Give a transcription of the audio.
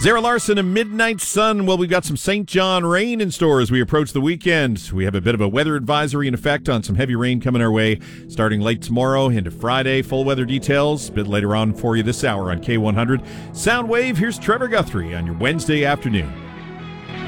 Zara Larson and Midnight Sun. Well, we've got some St. John rain in store as we approach the weekend. We have a bit of a weather advisory in effect on some heavy rain coming our way starting late tomorrow into Friday. Full weather details a bit later on for you this hour on K100. Soundwave, here's Trevor Guthrie on your Wednesday afternoon.